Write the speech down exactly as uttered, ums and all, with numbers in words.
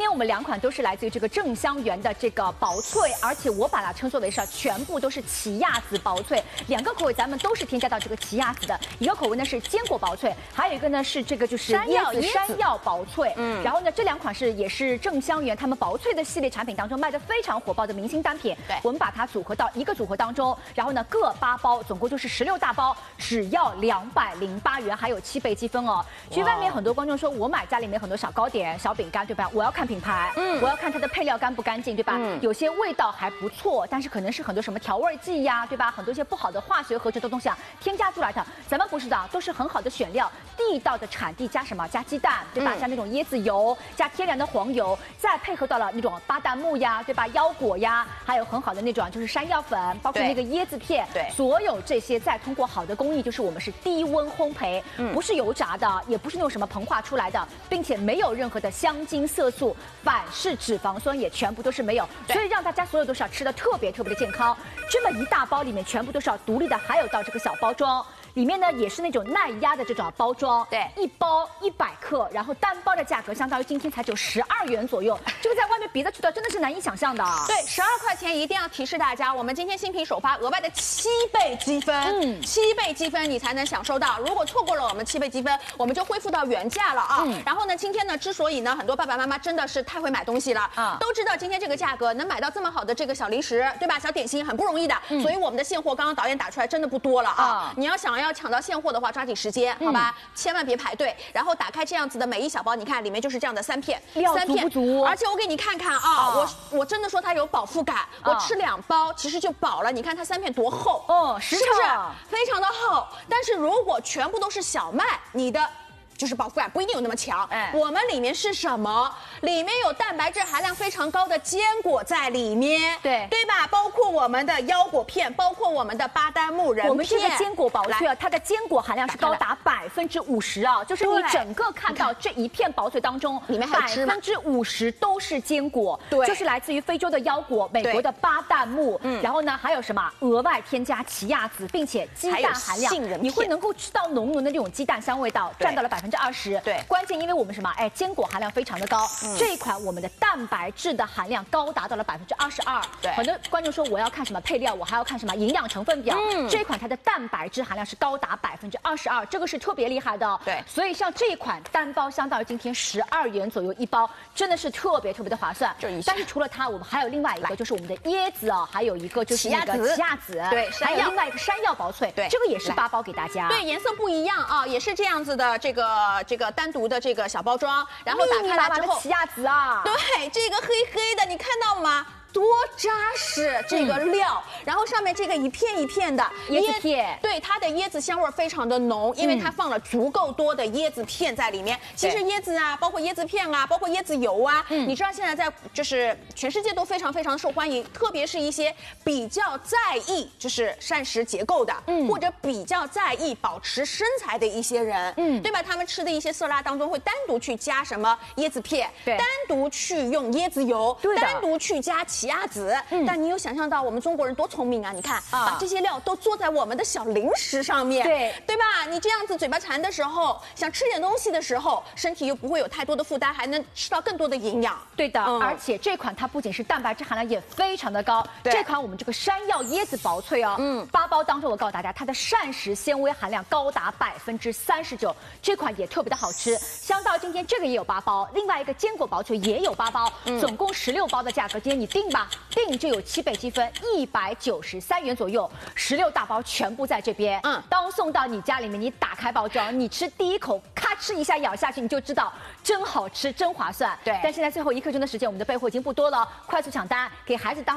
天我们两款都是来自于这个正香园的这个薄脆，而且我把它称作为是全部都是奇亚籽薄脆，两个口味咱们都是添加到这个奇亚籽的，一个口味呢是坚果薄脆，还有一个呢是这个就是椰子山药薄脆。嗯，然后呢这两款是也是正香园他们薄脆的系列产品当中卖的非常火爆的明星单品。对，我们把它组合到一个组合当中，然后呢各八包，总共就是十六大包，只要两百零八元，还有七倍积分哦。其实外面很多观众说我买家里面很多小糕点、小饼干，对吧？我要看品牌，嗯，我要看它的配料干不干净，对吧？嗯，有些味道还不错，但是可能是很多什么调味剂呀，对吧？很多一些不好的化学合成的东西啊添加出来的。咱们不是的，都是很好的选料，地道的产地，加什么？加鸡蛋，对吧？嗯、加那种椰子油，加天然的黄油，再配合到了那种巴旦木呀，对吧？腰果呀，还有很好的那种就是山药粉，包括那个椰子片，对，所有这些再通过好的工艺，就是我们是低温烘焙，嗯、不是油炸的，也不是那种什么膨化出来的，并且没有任何的香精色素、反式脂肪酸也全部都是没有，所以让大家所有都是要吃的特别特别的健康。这么一大包里面全部都是要独立的，还有到这个小包装。里面呢也是那种耐压的这种包装，对，一包一百克，然后单包的价格相当于今天才只有十二元左右，这个在外面别的渠道真的是难以想象的。 对，十二块钱一定要提示大家，我们今天新品首发额外的七倍积分，嗯，七倍积分你才能享受到。如果错过了我们七倍积分，我们就恢复到原价了啊。嗯、然后呢，今天呢，之所以呢，很多爸爸妈妈真的是太会买东西了，啊，都知道今天这个价格能买到这么好的这个小零食，对吧？小点心很不容易的，嗯、所以我们的现货刚刚导演打出来真的不多了啊。啊你要想要。要抢到现货的话，抓紧时间，好吧？嗯、千万别排队。然后打开这样子的每一小包，你看里面就是这样的三片， 料足不足？ 而且我给你看看啊，哦、我我真的说它有饱腹感，哦、我吃两包其实就饱了。你看它三片多厚哦， 是不是非常的厚？但是如果全部都是小麦，你的。就是饱腹感不一定有那么强，哎，我们里面是什么？里面有蛋白质含量非常高的坚果在里面，对对吧？包括我们的腰果片，包括我们的巴旦木仁片。 我们这个坚果薄脆啊，它的坚果含量是高达百分之五十啊，就是你整个看到这一片薄脆当中，里面百分之五十都是坚果，对，就是来自于非洲的腰果、美国的巴旦木，嗯，然后呢还有什么额外添加奇亚籽，并且鸡蛋含量，你会能够吃到浓浓的那种鸡蛋香味道，占到了百分之。二十，对，关键因为我们什么，哎，坚果含量非常的高，嗯、这一款我们的蛋白质的含量高达到了百分之二十二。对，很多观众说我要看什么配料，我还要看什么营养成分表。嗯，这一款它的蛋白质含量是高达百分之二十二，这个是特别厉害的。对，所以像这一款单包相当于今天十二元左右一包，真的是特别特别的划算。就但是除了它，我们还有另外一个就是我们的椰子啊，还有一个就是那个奇亚籽，对，还有另外一个山药薄脆，对，这个也是八包给大家。 对，颜色不一样啊，也是这样子的这个。这个单独的这个小包装，然后打开来之后， 奇亚籽啊， 对，这个黑黑的，你看到吗？多扎实这个料，嗯、然后上面这个一片一片的椰子片， 对它的椰子香味非常的浓，因为它放了足够多的椰子片在里面。嗯、其实椰子啊，包括椰子片啊，包括椰子油啊，嗯、你知道现在在就是全世界都非常非常受欢迎，特别是一些比较在意就是膳食结构的，嗯、或者比较在意保持身材的一些人，嗯，对吧？他们吃的一些色拉当中会单独去加什么椰子片，对，单独去用椰子油，单独去加。奇亚籽，嗯、但你有想象到我们中国人多聪明啊？你看，啊、把这些料都做在我们的小零食上面，对对吧？你这样子嘴巴馋的时候，想吃点东西的时候，身体又不会有太多的负担，还能吃到更多的营养。 对的，嗯、而且这款它不仅是蛋白质含量也非常的高，这款我们这个山药椰子薄脆哦，嗯，八包当中我告诉大家，它的膳食纤维含量高达百分之三十九，这款也特别的好吃。相到今天这个也有八包，另外一个坚果薄脆也有八包，嗯、总共十六包的价格，今天你定。吧，定就有七倍积分，一百九十三元左右，十六大包全部在这边。嗯，当送到你家里面，你打开包装，你吃第一口，咔哧一下咬下去，你就知道真好吃，真划算。对，但现在最后一刻钟的时间，我们的备货已经不多了，快速抢单，给孩子当。